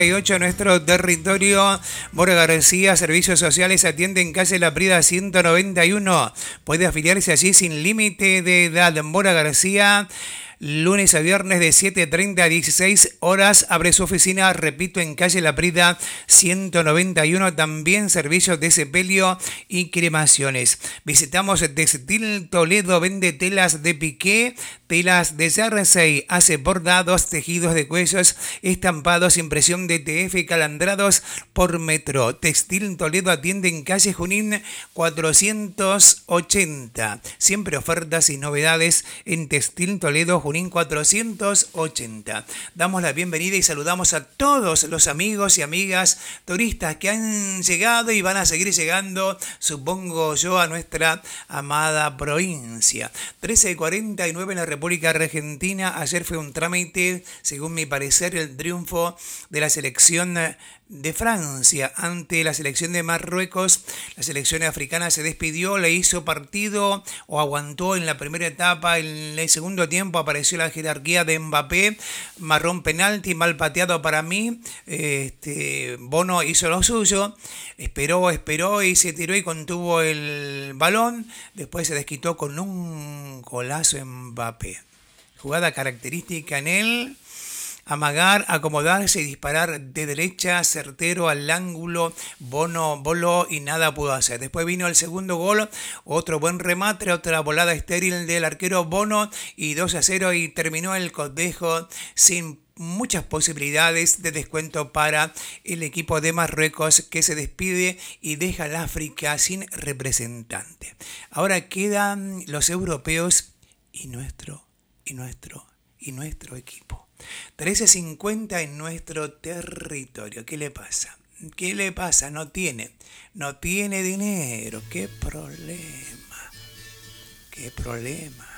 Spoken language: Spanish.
Nuestro territorio. Bora García, Servicios Sociales, atiende en calle La Prida 191. Puede afiliarse allí sin límite de edad. Bora García, lunes a viernes de 7:30 a 16 horas. Abre su oficina, repito, en calle La Prida 191. También servicios de sepelio y cremaciones. Visitamos Textil Toledo, vende telas de piqué, telas de jersey, hace bordados, tejidos de cuellos, estampados, impresión de TF, calandrados por metro. Textil Toledo atiende en calle Junín 480. Siempre ofertas y novedades en Textil Toledo, Junín 480. Damos la bienvenida y saludamos a todos los amigos y amigas turistas que han llegado y van a seguir llegando, supongo yo, a nuestra amada provincia. 13:49 en la República Argentina. Ayer fue un trámite, según mi parecer, el triunfo de la selección de Francia ante la selección de Marruecos. La selección africana se despidió, le hizo partido o aguantó en la primera etapa. En el segundo tiempo apareció la jerarquía de Mbappé, marrón penalti, mal pateado para mí. Bono hizo lo suyo, esperó y se tiró y contuvo el balón. Después se desquitó con un golazo Mbappé. Jugada característica en él. Amagar, acomodarse y disparar de derecha, certero al ángulo. Bono voló y nada pudo hacer. Después vino el segundo gol, otro buen remate, otra volada estéril del arquero Bono y 2-0 y terminó el cotejo sin muchas posibilidades de descuento para el equipo de Marruecos, que se despide y deja al África sin representante. Ahora quedan los europeos y nuestro equipo. 13:50 en nuestro territorio. ¿Qué le pasa? ¿Qué le pasa? No tiene dinero. ¿Qué problema?